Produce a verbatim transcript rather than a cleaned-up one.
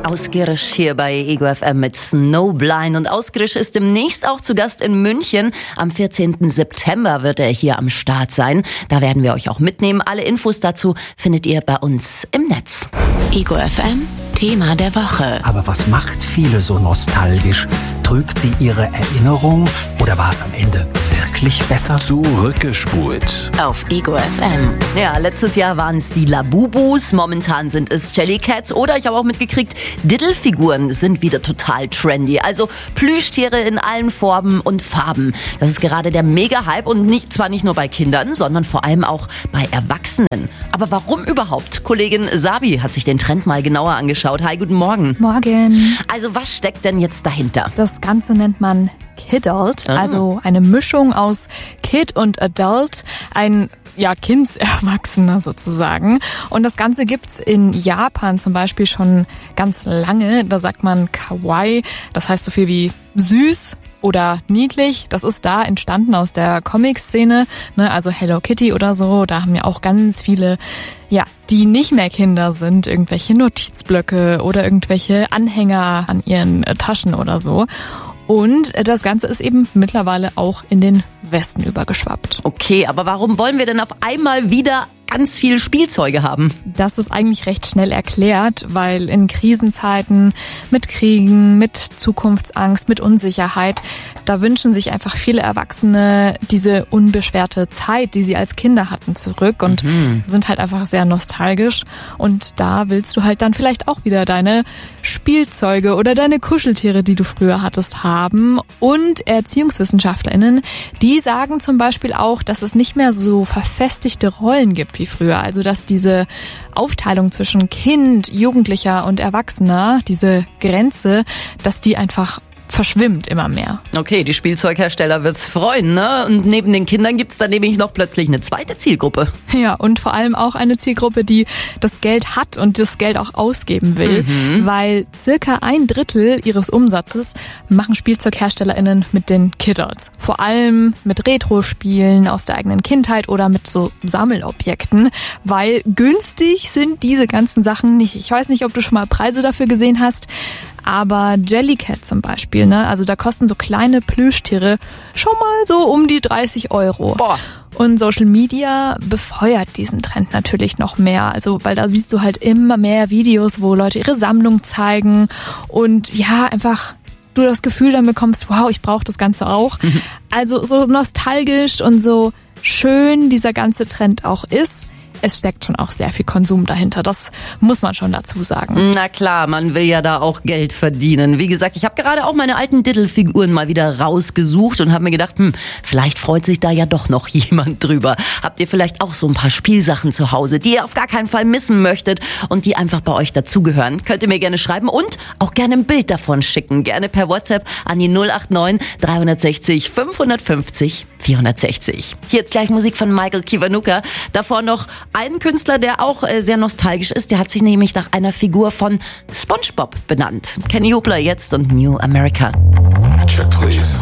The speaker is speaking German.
Ausgerisch hier bei Ego F M mit Snowblind. Und Ausgerisch ist demnächst auch zu Gast in München. Am vierzehnten September wird er hier am Start sein. Da werden wir euch auch mitnehmen. Alle Infos dazu findet ihr bei uns im Netz. Ego F M, Thema der Woche. Aber was macht viele so nostalgisch? Trügt sie ihre Erinnerung oder war es am Ende wirklich besser? Zurückgespult. Auf Ego F M. Ja, letztes Jahr waren es die Labubus, momentan sind es Jellycats oder ich habe auch mitgekriegt, Diddle-Figuren sind wieder total trendy. Also Plüschtiere in allen Formen und Farben. Das ist gerade der Mega-Hype und nicht, zwar nicht nur bei Kindern, sondern vor allem auch bei Erwachsenen. Aber warum überhaupt? Kollegin Sabi hat sich den Trend mal genauer angeschaut. Hi, guten Morgen. Morgen. Also was steckt denn jetzt dahinter? Das Ganze nennt man Kidult, Ah. also eine Mischung aus Kid und Adult, ein ja, Kindserwachsener sozusagen. Und das Ganze gibt's in Japan zum Beispiel schon ganz lange. Da sagt man Kawaii, das heißt so viel wie süß oder niedlich. Das ist da entstanden aus der Comic-Szene, ne, also Hello Kitty oder so. Da haben ja auch ganz viele, ja, die nicht mehr Kinder sind, irgendwelche Notizblöcke oder irgendwelche Anhänger an ihren äh, Taschen oder so. Und das Ganze ist eben mittlerweile auch in den Westen übergeschwappt. Okay, aber warum wollen wir denn auf einmal wieder ganz viel Spielzeuge haben? Das ist eigentlich recht schnell erklärt, weil in Krisenzeiten mit Kriegen, mit Zukunftsangst, mit Unsicherheit, da wünschen sich einfach viele Erwachsene diese unbeschwerte Zeit, die sie als Kinder hatten, zurück und mhm. sind halt einfach sehr nostalgisch. Und da willst du halt dann vielleicht auch wieder deine Spielzeuge oder deine Kuscheltiere, die du früher hattest, haben. Und ErziehungswissenschaftlerInnen, die sagen zum Beispiel auch, dass es nicht mehr so verfestigte Rollen gibt wie früher. Also dass diese Aufteilung zwischen Kind, Jugendlicher und Erwachsener, diese Grenze, dass die einfach verschwimmt immer mehr. Okay, die Spielzeughersteller wird's freuen, ne? Und neben den Kindern gibt's dann nämlich noch plötzlich eine zweite Zielgruppe. Ja, und vor allem auch eine Zielgruppe, die das Geld hat und das Geld auch ausgeben will, mhm. weil circa ein Drittel ihres Umsatzes machen SpielzeugherstellerInnen mit den Kidults. Vor allem mit Retro-Spielen aus der eigenen Kindheit oder mit so Sammelobjekten, weil günstig sind diese ganzen Sachen nicht. Ich weiß nicht, ob du schon mal Preise dafür gesehen hast, aber Jellycat zum Beispiel, ne? Also da kosten so kleine Plüschtiere schon mal so um die dreißig Euro. Boah. Und Social Media befeuert diesen Trend natürlich noch mehr. Also, weil da siehst du halt immer mehr Videos, wo Leute ihre Sammlung zeigen und ja, einfach du das Gefühl dann bekommst, wow, ich brauche das Ganze auch. Mhm. Also so nostalgisch und so schön dieser ganze Trend auch ist, es steckt schon auch sehr viel Konsum dahinter. Das muss man schon dazu sagen. Na klar, man will ja da auch Geld verdienen. Wie gesagt, ich habe gerade auch meine alten Diddle-Figuren mal wieder rausgesucht und habe mir gedacht, hm, vielleicht freut sich da ja doch noch jemand drüber. Habt ihr vielleicht auch so ein paar Spielsachen zu Hause, die ihr auf gar keinen Fall missen möchtet und die einfach bei euch dazugehören? Könnt ihr mir gerne schreiben und auch gerne ein Bild davon schicken. Gerne per WhatsApp an die null acht neun drei sechs null fünf fünf null vier sechs null. Hier jetzt gleich Musik von Michael Kiwanuka. Davor noch ein Künstler, der auch äh, sehr nostalgisch ist. Der hat sich nämlich nach einer Figur von SpongeBob benannt. Kenny Hubler jetzt und New America. Check, please.